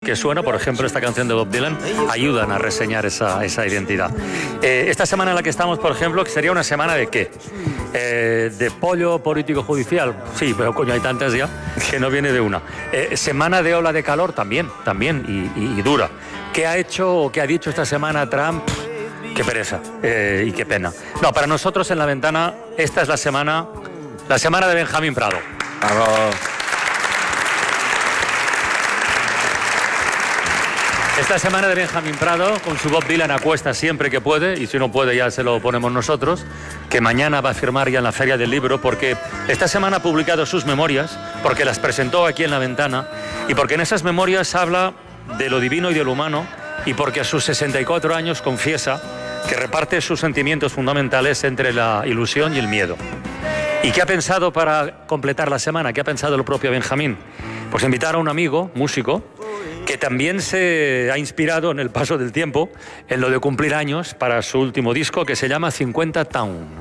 que suena, por ejemplo, esta canción de Bob Dylan, ayudan a reseñar esa identidad. Esta semana en la que estamos, por ejemplo, que sería una semana de ¿qué? De pollo político-judicial. Sí, pero coño, hay tantas ya que no viene de una. Semana de ola de calor también, y dura. ¿Qué ha hecho o qué ha dicho esta semana Trump? Qué pereza y qué pena. No, para nosotros en La Ventana, esta es la semana de Benjamín Prado. Bravo. Esta semana de Benjamín Prado, con su Bob Dylan a cuesta siempre que puede, y si no puede ya se lo ponemos nosotros, que mañana va a firmar ya en la Feria del Libro, porque esta semana ha publicado sus memorias, porque las presentó aquí en La Ventana, y porque en esas memorias habla de lo divino y de lo humano, y porque a sus 64 años confiesa que reparte sus sentimientos fundamentales entre la ilusión y el miedo. ¿Y qué ha pensado para completar la semana? ¿Qué ha pensado el propio Benjamín? Pues invitar a un amigo, músico, que también se ha inspirado en el paso del tiempo en lo de cumplir años para su último disco, que se llama 50 Town.